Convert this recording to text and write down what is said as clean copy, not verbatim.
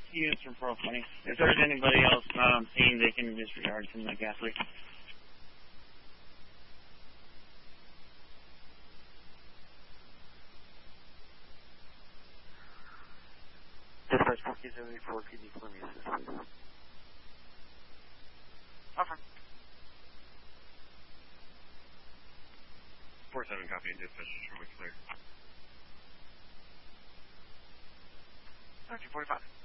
units from 420. If there's anybody else not on scene, they can disregard from the gas leak. Dispatch 1474, PD for me, please. Offer. 47 copy, dispatch, show me clear. 1345.